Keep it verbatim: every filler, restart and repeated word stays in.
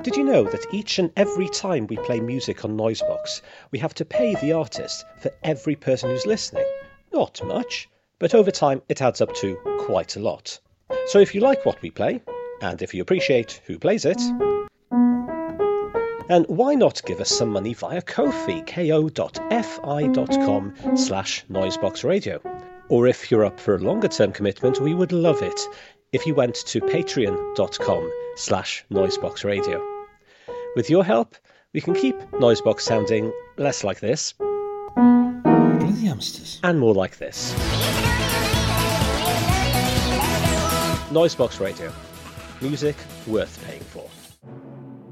Did you know that each and every time we play music on Noisebox, we have to pay the artist for every person who's listening? Not much, but over time it adds up to quite a lot. So if you like what we play, and if you appreciate who plays it, then why not give us some money via Ko-fi, ko.fi.com slash noiseboxradio. Or if you're up for a longer term commitment, we would love it if you went to patreon.com slash noiseboxradio. With your help, we can keep Noisebox sounding less like this, Bloody hamsters, and more like this. Noisebox Radio. Music worth paying for.